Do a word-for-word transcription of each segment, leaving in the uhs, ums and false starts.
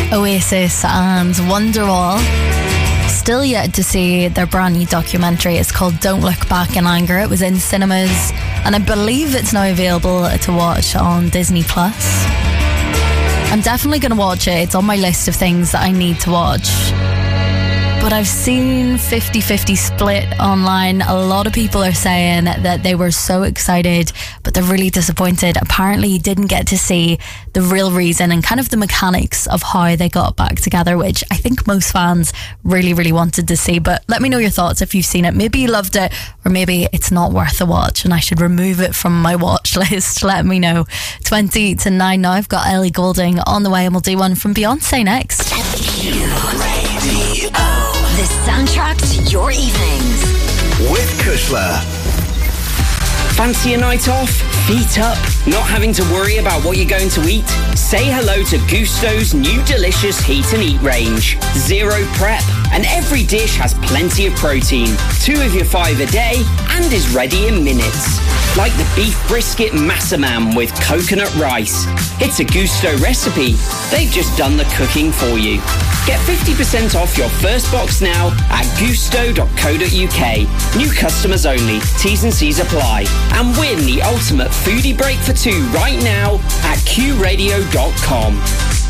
Oasis and Wonderwall. Still yet to see their brand new documentary. It's called Don't Look Back in Anger. It was in cinemas and I believe it's now available to watch on Disney Plus. I'm definitely going to watch it. It's on my list of things that I need to watch. But I've seen fifty-fifty split online. A lot of people are saying that they were so excited, but they're really disappointed. Apparently, you didn't get to see the real reason and kind of the mechanics of how they got back together, which I think most fans really, really wanted to see. But let me know your thoughts if you've seen it. Maybe you loved it, or maybe it's not worth a watch and I should remove it from my watch list. Let me know. twenty to nine now. I've got Ellie Goulding on the way, and we'll do one from Beyonce next. The soundtrack to your evenings. With Kushla. Fancy a night off? Feet up? Not having to worry about what you're going to eat? Say hello to Gusto's new delicious Heat and Eat range. Zero prep, and every dish has plenty of protein. Two of your five a day, and is ready in minutes. Like the beef brisket massaman with coconut rice. It's a Gusto recipe. They've just done the cooking for you. Get fifty percent off your first box now at gusto dot co dot uk. New customers only. T's and C's apply. And win the ultimate foodie break for two right now at q radio dot com.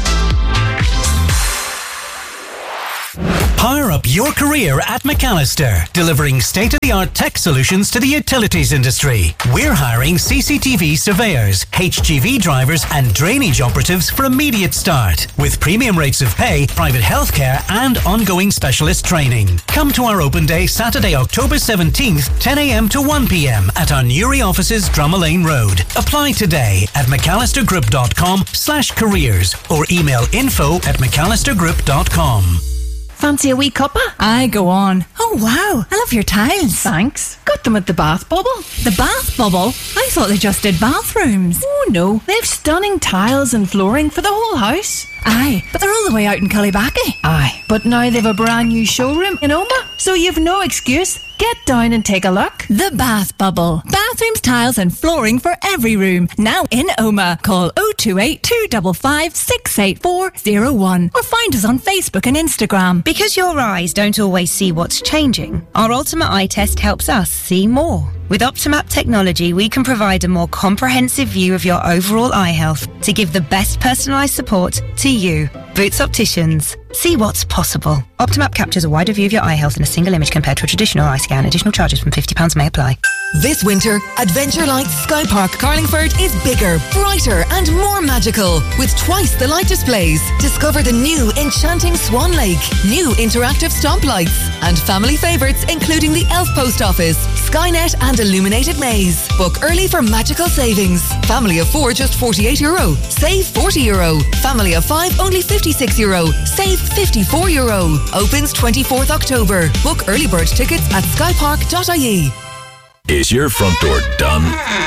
Power up your career at McAllister, delivering state-of-the-art tech solutions to the utilities industry. We're hiring C C T V surveyors, H G V drivers and drainage operatives for immediate start, with premium rates of pay, private healthcare and ongoing specialist training. Come to our open day Saturday, October seventeenth, ten a.m. to one p.m. at our Newry offices, Drumalane Road. Apply today at mcallistergroup dot com slash careers or email info at mcallistergroup dot com. Fancy a wee cuppa? Aye, go on. Oh wow, I love your tiles. Thanks. Got them at the Bath Bubble. The Bath Bubble? I thought they just did bathrooms. Oh no, they have stunning tiles and flooring for the whole house. Aye, but they're all the way out in Cullybackey. Aye, but now they've a brand new showroom in Oma, so you've no excuse. Get down and take a look. The Bath Bubble. Bathrooms, tiles and flooring for every room. Now in Oma. Call oh two eight, two five five, six eight four oh one or find us on Facebook and Instagram. Because your eyes don't always see what's changing, our Ultimate Eye Test helps us see more. With Optimap technology, we can provide a more comprehensive view of your overall eye health to give the best personalised support to you. Boots Opticians. See what's possible. Optimap captures a wider view of your eye health in a single image compared to a traditional eye scan. Additional charges from fifty pounds may apply. This winter, Adventure Lights Sky Park Carlingford is bigger, brighter and more magical with twice the light displays. Discover the new enchanting Swan Lake, new interactive stomp lights and family favourites including the Elf Post Office, Skynet and illuminated maze. Book early for magical savings. Family of four just forty-eight euro. Save forty euro. Family of five only fifty-six euro. Save fifty-four euro. Opens twenty-fourth October. Book early bird tickets at skypark dot I E. Is your front door done?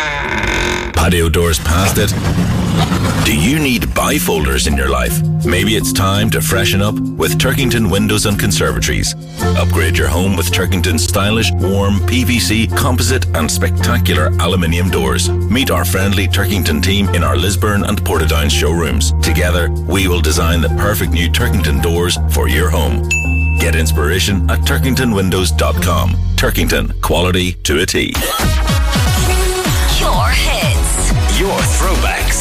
Patio doors past it? Do you need bifolders in your life? Maybe it's time to freshen up with Turkington Windows and Conservatories. Upgrade your home with Turkington's stylish, warm, P V C, composite and spectacular aluminium doors. Meet our friendly Turkington team in our Lisburn and Portadown showrooms. Together, we will design the perfect new Turkington doors for your home. Get inspiration at turkington windows dot com. Turkington, quality to a T. Your hits. Your throwbacks.